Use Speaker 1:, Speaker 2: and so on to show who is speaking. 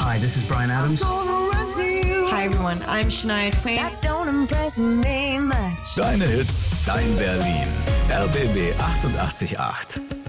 Speaker 1: Hi, this is Bryan Adams.
Speaker 2: Hi everyone, I'm Shania Twain.
Speaker 3: That don't impress me much.
Speaker 4: Deine Hits, dein Berlin. RBB 88.8.